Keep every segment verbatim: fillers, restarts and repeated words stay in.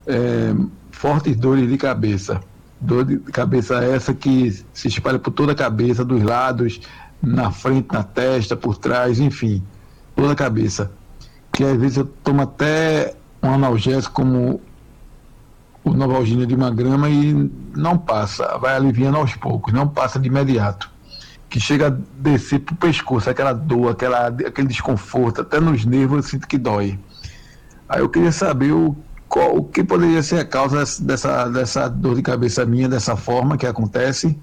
é, fortes dores de cabeça. Dor de cabeça essa que se espalha por toda a cabeça, dos lados, na frente, na testa, por trás, enfim, toda a cabeça. Que às vezes eu tomo até um analgésico como o Novalgina de uma grama e não passa, vai aliviando aos poucos, não passa de imediato. Que chega a descer pro pescoço, aquela dor, aquela, aquele desconforto, até nos nervos eu sinto que dói. Aí eu queria saber o, qual, o que poderia ser a causa dessa, dessa dor de cabeça minha, dessa forma que acontece,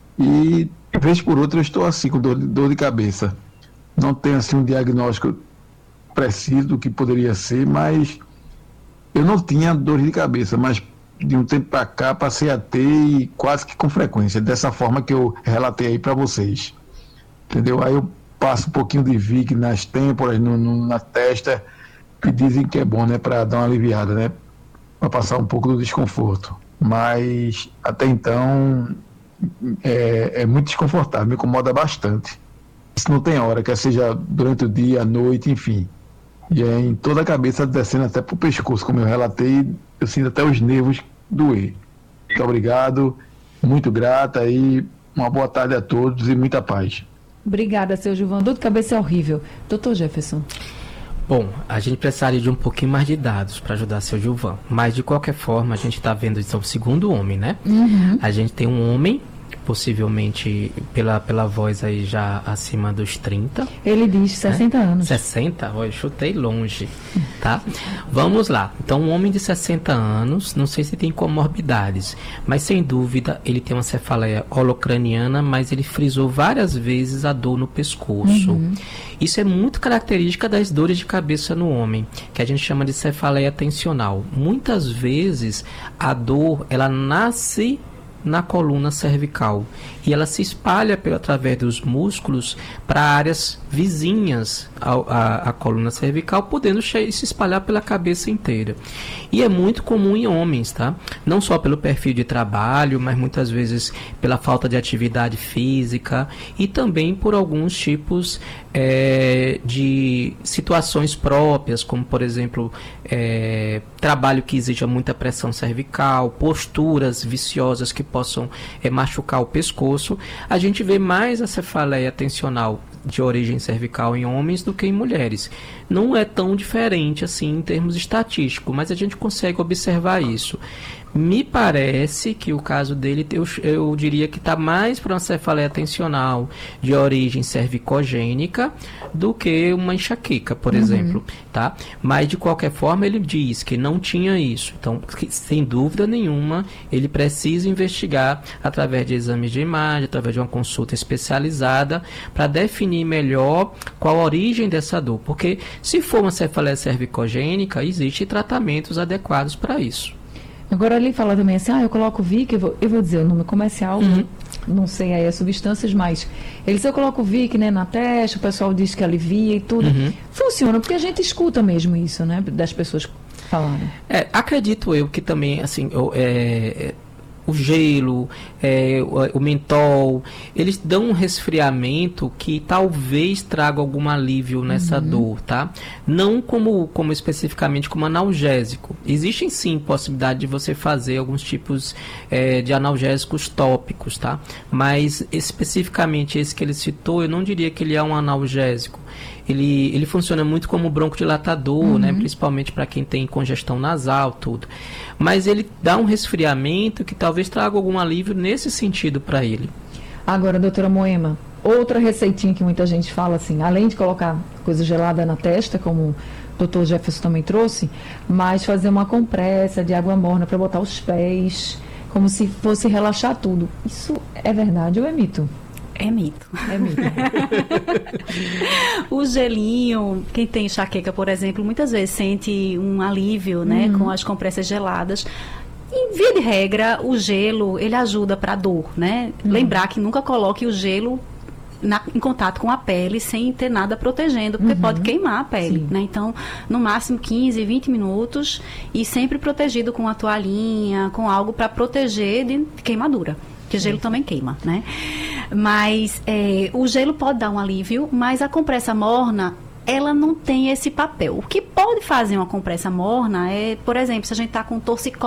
e de vez por outra eu estou assim, com dor, dor de cabeça. Não tenho assim um diagnóstico preciso do que poderia ser, mas eu não tinha dor de cabeça, mas de um tempo para cá passei a ter e quase que com frequência, dessa forma que eu relatei aí para vocês, entendeu? Aí eu passo um pouquinho de Vic nas têmporas, no, no, na testa, que dizem que é bom, né, para dar uma aliviada, né, para passar um pouco do desconforto, mas até então é, é muito desconfortável, me incomoda bastante. Isso não tem hora, quer seja durante o dia, à noite, enfim. E é em toda a cabeça, descendo até pro pescoço, como eu relatei, eu sinto até os nervos doer. Muito obrigado, muito grata e uma boa tarde a todos e muita paz. Obrigada, seu Gilvan. Dor de cabeça é horrível. Doutor Jefferson. Bom, a gente precisaria de um pouquinho mais de dados para ajudar seu Gilvan, mas de qualquer forma a gente está vendo então o segundo homem, né? Uhum. A gente tem um homem, possivelmente pela, pela voz aí já acima dos trinta. Ele diz sessenta né? anos. sessenta? Olha, eu chutei longe, tá? Vamos lá. Então, um homem de sessenta anos, não sei se tem comorbidades, mas sem dúvida ele tem uma cefaleia holocraniana, mas ele frisou várias vezes a dor no pescoço. Uhum. Isso é muito característica das dores de cabeça no homem, que a gente chama de cefaleia tensional. Muitas vezes a dor, ela nasce na coluna cervical e ela se espalha pelo, através dos músculos para áreas vizinhas à, à coluna cervical, podendo se espalhar pela cabeça inteira. E é muito comum em homens, tá? Não só pelo perfil de trabalho, mas muitas vezes pela falta de atividade física e também por alguns tipos é, de situações próprias, como por exemplo é, trabalho que exija muita pressão cervical, posturas viciosas que possam é, machucar o pescoço. A gente vê mais a cefaleia tensional de origem cervical em homens do que em mulheres. Não é tão diferente assim em termos estatísticos, mas a gente consegue observar isso. Me parece que o caso dele, eu, eu diria que está mais para uma cefaleia tensional de origem cervicogênica do que uma enxaqueca, por uhum. exemplo, tá? Mas, de qualquer forma, ele diz que não tinha isso. Então, que, sem dúvida nenhuma, ele precisa investigar através de exames de imagem, através de uma consulta especializada, para definir melhor qual a origem dessa dor. Porque, se for uma cefaleia cervicogênica, existem tratamentos adequados para isso. Agora ele fala também assim, ah, eu coloco Vic, eu vou, eu vou dizer o nome comercial, uhum. não sei aí as substâncias, mas ele se eu coloco Vic, né, na testa, o pessoal diz que alivia e tudo. Uhum. Funciona, porque a gente escuta mesmo isso, né, das pessoas falarem. É, acredito eu que também, assim, eu, é, o gelo, é, o, o mentol, eles dão um resfriamento que talvez traga algum alívio nessa uhum. dor, tá? Não como, como especificamente como analgésico. Existem sim possibilidade de você fazer alguns tipos é, de analgésicos tópicos, tá? Mas especificamente esse que ele citou, eu não diria que ele é um analgésico. Ele, ele funciona muito como broncodilatador, uhum. né? Principalmente para quem tem congestão nasal, tudo. Mas ele dá um resfriamento que talvez traga algum alívio nesse sentido para ele. Agora, doutora Moema, outra receitinha que muita gente fala assim, além de colocar coisa gelada na testa, como o doutor Jefferson também trouxe, mas fazer uma compressa de água morna para botar os pés, como se fosse relaxar tudo. Isso é verdade ou é mito? É mito. É mito. O gelinho, quem tem enxaqueca, por exemplo, muitas vezes sente um alívio, né, uhum. com as compressas geladas. Em via de regra, o gelo, ele ajuda para a dor, né? Uhum. Lembrar que nunca coloque o gelo na, em contato com a pele sem ter nada protegendo, porque uhum. pode queimar a pele, Sim. né? Então, no máximo quinze, vinte minutos e sempre protegido com a toalhinha, com algo para proteger de queimadura. Porque gelo também queima, né? Mas é, o gelo pode dar um alívio, mas a compressa morna ela não tem esse papel. O que pode fazer uma compressa morna é, por exemplo, se a gente está com torcicolo